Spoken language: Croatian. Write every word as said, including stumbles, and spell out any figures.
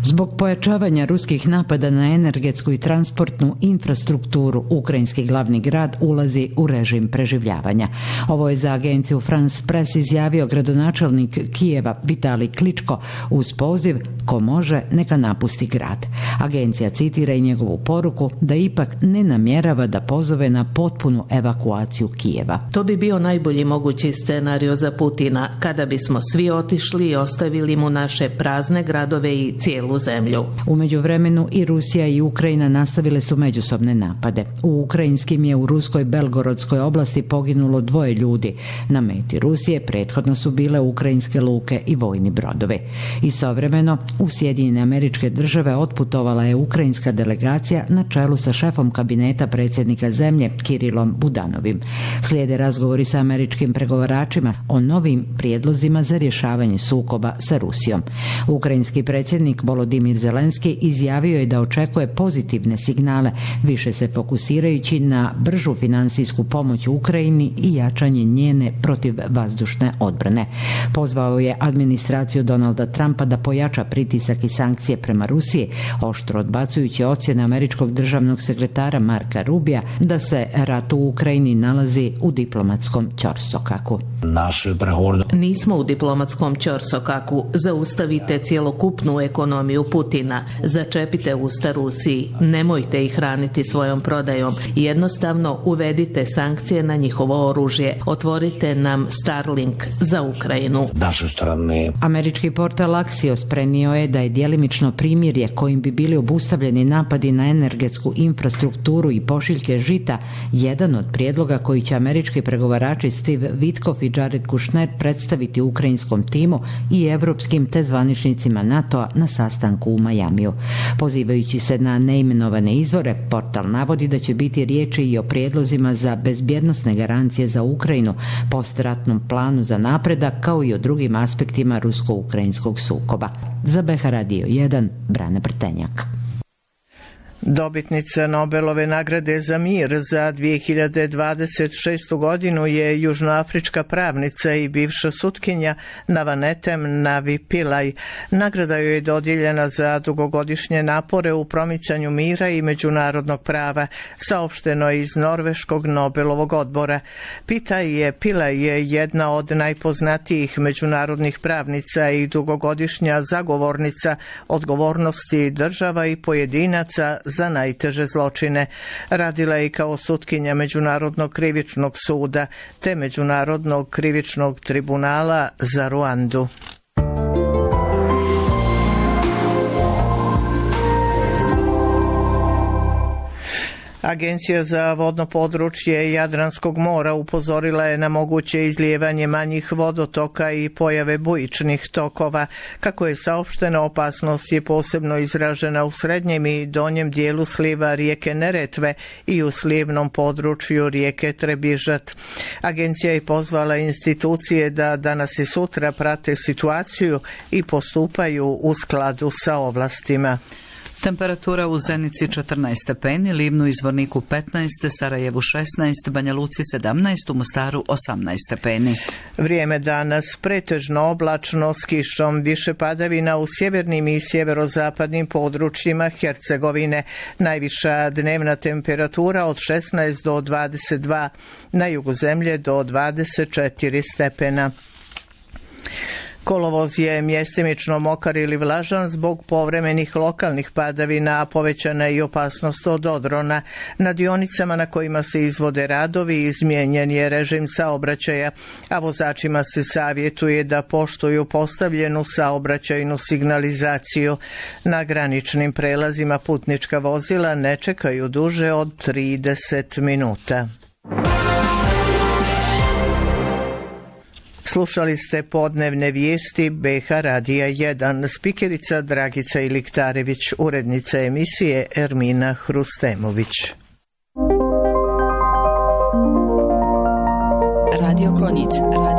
Zbog pojačavanja ruskih napada na energetsku i transportnu infrastrukturu, ukrajinski glavni grad ulazi u režim preživljavanja. Ovo je za agenciju France Press izjavio gradonačelnik Kijeva Vitalij Kličko uz poziv ko može neka napusti grad. Agencija citira i njegovu poruku da ipak ne namjerava da pozove na potpunu evakuaciju Kijeva. To bi bio najbolji mogući scenario za Putina, kada bismo svi otišli i ostavili mu naše prazne gradove i cijelu zemlju. U međuvremenu i Rusija i Ukrajina nastavile su međusobne napade. U ukrajinskim je u ruskoj Belgorodskoj oblasti poginulo dvoje ljudi. Na meti Rusije prethodno su bile ukrajinske luke i vojni brodovi. Istovremeno, u Sjedinjene Američke Države otputovala je ukrajinska delegacija na čelu sa šefom kabineta predsjednika zemlje Kirilom Budanovim. Slijede razgovori sa američkim pregovaračima o novim prijedlozima za rješavanje sukoba sa Rusijom. Ukrajinski predsjednik Volodimir Zelenski izjavio je da očekuje pozitivne signale, više se fokusirajući na bržu finansijsku pomoć Ukrajini i jačanje njene protivvazdušne odbrane. Pozvao je administraciju Donalda Trumpa da pojača pritisak i sankcije prema Rusiji, oštro odbacujući ocjene američkog državnog sekretara Marka Rubija da se rat u Ukrajini nalazi u diplomatskom ćorsokaku. Nismo u diplomatskom ćorsokaku. Zaustavite cjelokupnu ekonomiju Putina. Začepite usta Rusiji. Nemojte ih hraniti svojom prodajom. Jednostavno uvedite sankcije na njihovo oružje. Otvorite nam Starlink za Ukrajinu. Američki portal Axios prenio je da je djelimično primirje kojim bi bili obustavljeni napadi na energetsku infrastrukturu i pošiljke žita jedan od prijedloga koji će američki pregovarači Steve Witkoff i Jared Kushner predstaviti ukrajinskom timu i evropskim te zvaničnicima NATO-a na sastanku u Majamiju. Pozivajući se na neimenovane izvore, portal navodi da će biti riječi i o prijedlozima za bezbjednosne garancije za Ukrajinu, postratnom planu za napredak, kao i o drugim aspektima rusko-ukrajinskog sukoba. Za B H Radio jedan, Brana Prtenjak. Dobitnica Nobelove nagrade za mir za dvije hiljade dvadeset šestu godinu je južnoafrička pravnica i bivša sutkinja Navanetem Navi Pillay. Nagrada joj je dodijeljena za dugogodišnje napore u promicanju mira i međunarodnog prava, saopšteno iz Norveškog Nobelovog odbora. Pita je Pillay je jedna od najpoznatijih međunarodnih pravnica i dugogodišnja zagovornica odgovornosti država i pojedinaca za najteže zločine. Radila je kao sutkinja Međunarodnog krivičnog suda te Međunarodnog krivičnog tribunala za Ruandu. Agencija za vodno područje Jadranskog mora upozorila je na moguće izlijevanje manjih vodotoka i pojave bujičnih tokova. Kako je saopšteno, opasnost je posebno izražena u srednjem i donjem dijelu sliva rijeke Neretve i u slivnom području rijeke Trebižat. Agencija je pozvala institucije da danas i sutra prate situaciju i postupaju u skladu sa ovlastima. Temperatura u Zenici četrnaest stepeni, Livnu i Zvorniku petnaest, Sarajevu šesnaest, Banja Luci sedamnaest, u Mostaru osamnaest stepeni. Vrijeme danas pretežno oblačno s kišom, više padavina u sjevernim i sjeverozapadnim područjima Hercegovine. Najviša dnevna temperatura od šesnaest do dvadeset dva, na jugu zemlje do dvadeset četiri stepena. Kolovoz je mjestimično mokar ili vlažan zbog povremenih lokalnih padavina, a povećana je i opasnost od odrona. Na dionicama na kojima se izvode radovi izmijenjen je režim saobraćaja, a vozačima se savjetuje da poštuju postavljenu saobraćajnu signalizaciju. Na graničnim prelazima putnička vozila ne čekaju duže od trideset minuta. Slušali ste podnevne vijesti B H Radija jedan. Spikerica Dragica Iliktarević, urednica emisije Ermina Hrustemović. Radio Konjic.